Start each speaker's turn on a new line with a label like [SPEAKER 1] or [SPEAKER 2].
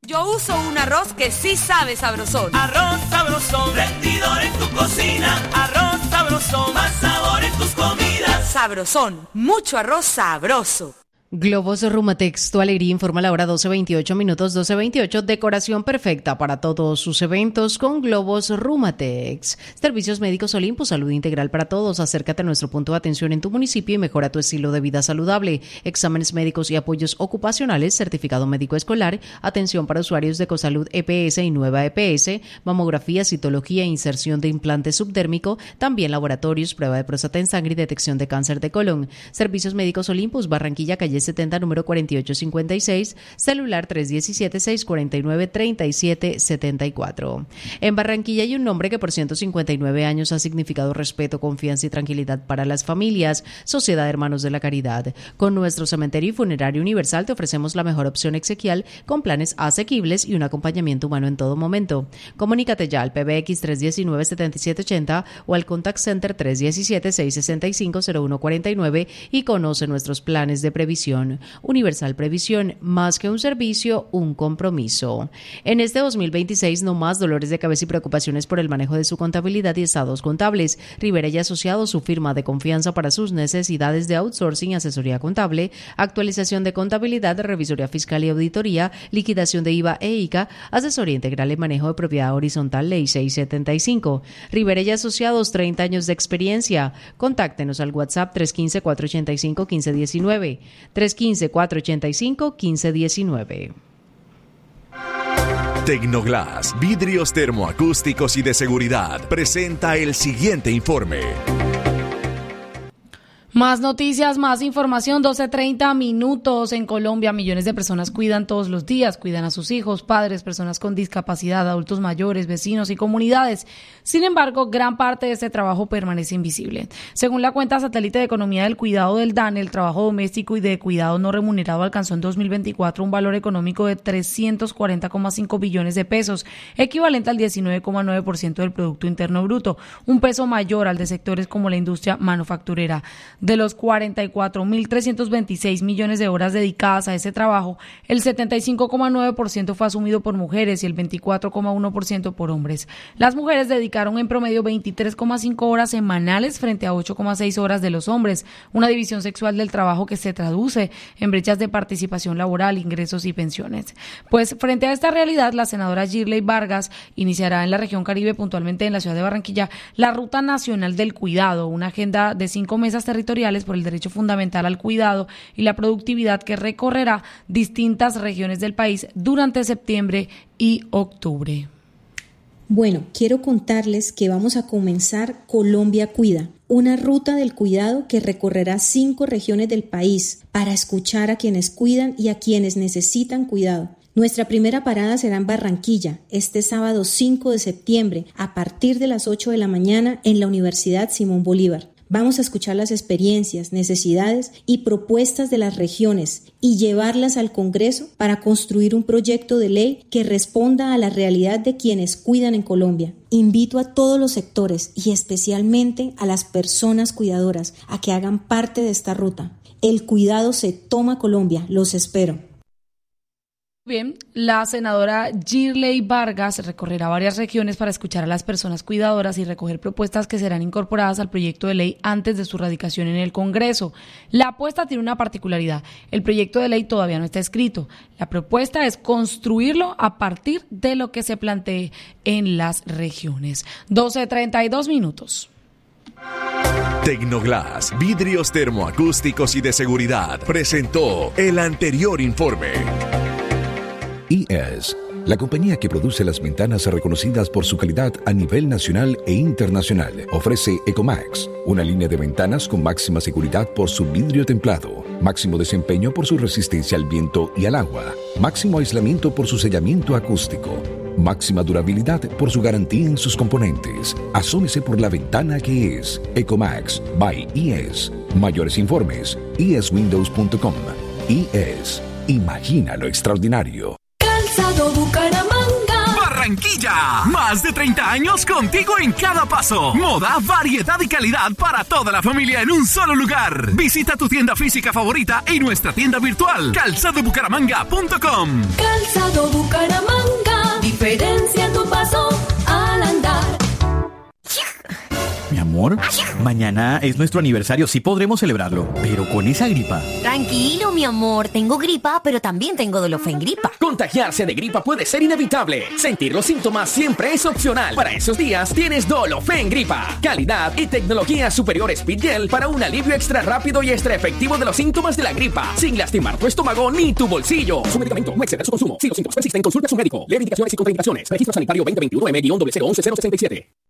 [SPEAKER 1] Yo uso un arroz que sí sabe sabrosón.
[SPEAKER 2] Arroz sabrosón, rendidor en tu cocina. Arroz sabrosón, más sabor en tus comidas.
[SPEAKER 1] Sabrosón, mucho arroz sabroso.
[SPEAKER 3] Globos Rumatex, tu alegría, informa la hora 12:28 minutos, 12:28. Decoración perfecta para todos sus eventos con Globos Rumatex. Servicios médicos Olympus, salud integral para todos. Acércate a nuestro punto de atención en tu municipio y mejora tu estilo de vida saludable. Exámenes médicos y apoyos ocupacionales, certificado médico escolar, atención para usuarios de Ecosalud EPS y Nueva EPS, mamografía, citología e inserción de implante subdérmico, también laboratorios, prueba de próstata en sangre y detección de cáncer de colon. Servicios médicos Olympus, Barranquilla, calle 70, número 4856, celular 317-649-3774. En Barranquilla hay un nombre que por 159 años ha significado respeto, confianza y tranquilidad para las familias: Sociedad de Hermanos de la Caridad. Con nuestro cementerio y funerario universal te ofrecemos la mejor opción exequial con planes asequibles y un acompañamiento humano en todo momento. Comunícate ya al PBX 319-7780 o al Contact Center 317-665-0149 y conoce nuestros planes de previsión. Universal Previsión, más que un servicio, un compromiso. En este 2026, no más dolores de cabeza y preocupaciones por el manejo de su contabilidad y estados contables. Rivera y Asociados, su firma de confianza para sus necesidades de outsourcing, asesoría contable, actualización de contabilidad, revisoría fiscal y auditoría, liquidación de IVA e ICA, asesoría integral en manejo de propiedad horizontal, Ley 675. Rivera y Asociados, 30 años de experiencia. Contáctenos al WhatsApp 315-485-1519. 315-485-1519.
[SPEAKER 4] Tecnoglass, vidrios termoacústicos y de seguridad, presenta el siguiente informe.
[SPEAKER 5] Más noticias, más información, 12:30 minutos. En Colombia, millones de personas cuidan todos los días, cuidan a sus hijos, padres, personas con discapacidad, adultos mayores, vecinos y comunidades. Sin embargo, gran parte de este trabajo permanece invisible. Según la cuenta satélite de economía del cuidado del DANE, el trabajo doméstico y de cuidado no remunerado alcanzó en 2024 un valor económico de 340,5 billones de pesos, equivalente al 19,9% del Producto Interno Bruto, un peso mayor al de sectores como la industria manufacturera. De los 44.326 millones de horas dedicadas a ese trabajo, el 75,9% fue asumido por mujeres y el 24,1% por hombres. Las mujeres dedicaron en promedio 23,5 horas semanales frente a 8,6 horas de los hombres, una división sexual del trabajo que se traduce en brechas de participación laboral, ingresos y pensiones. Pues frente a esta realidad, la senadora Shirley Vargas iniciará en la región Caribe, puntualmente en la ciudad de Barranquilla, la Ruta Nacional del Cuidado, una agenda de 5 mesas territoriales por el derecho fundamental al cuidado y la productividad que recorrerá distintas regiones del país durante septiembre y octubre.
[SPEAKER 6] Bueno, quiero contarles que vamos a comenzar Colombia Cuida, una ruta del cuidado que recorrerá 5 regiones del país para escuchar a quienes cuidan y a quienes necesitan cuidado. Nuestra primera parada será en Barranquilla, este sábado 5 de septiembre, a partir de las 8 de la mañana en la Universidad Simón Bolívar. Vamos a escuchar las experiencias, necesidades y propuestas de las regiones y llevarlas al Congreso para construir un proyecto de ley que responda a la realidad de quienes cuidan en Colombia. Invito a todos los sectores y especialmente a las personas cuidadoras a que hagan parte de esta ruta. El cuidado se toma Colombia, los espero.
[SPEAKER 5] Bien, la senadora Shirley Vargas recorrerá varias regiones para escuchar a las personas cuidadoras y recoger propuestas que serán incorporadas al proyecto de ley antes de su radicación en el Congreso. La apuesta tiene una particularidad: el proyecto de ley todavía no está escrito. La propuesta es construirlo a partir de lo que se plantee en las regiones. 12:32 minutos.
[SPEAKER 4] Tecnoglass, vidrios termoacústicos y de seguridad, presentó el anterior informe.
[SPEAKER 7] IES, la compañía que produce las ventanas reconocidas por su calidad a nivel nacional e internacional, ofrece Ecomax, una línea de ventanas con máxima seguridad por su vidrio templado, máximo desempeño por su resistencia al viento y al agua, máximo aislamiento por su sellamiento acústico, máxima durabilidad por su garantía en sus componentes. Asómese por la ventana que es Ecomax by IES. Mayores informes, ieswindows.com. IES, imagina lo extraordinario.
[SPEAKER 2] Calzado Bucaramanga.
[SPEAKER 8] Barranquilla. Más de 30 años contigo en cada paso. Moda, variedad y calidad para toda la familia en un solo lugar. Visita tu tienda física favorita y nuestra tienda virtual, calzadobucaramanga.com.
[SPEAKER 9] Calzado Bucaramanga, diferencia en tu paso al andar.
[SPEAKER 10] Mi amor, mañana es nuestro aniversario, sí podremos celebrarlo, pero con esa gripa.
[SPEAKER 11] Tranquilo, mi amor, tengo gripa, pero también tengo Dolofengripa.
[SPEAKER 12] Contagiarse de gripa puede ser inevitable. Sentir los síntomas siempre es opcional. Para esos días tienes Dolofengripa. Calidad y tecnología superior Speedgel para un alivio extra rápido y extra efectivo de los síntomas de la gripa, sin lastimar tu estómago ni tu bolsillo. Su medicamento, no exceder su consumo. Si los síntomas persisten, consulte a su médico. Leer indicaciones y contraindicaciones. Registro sanitario 2021 M-011-067.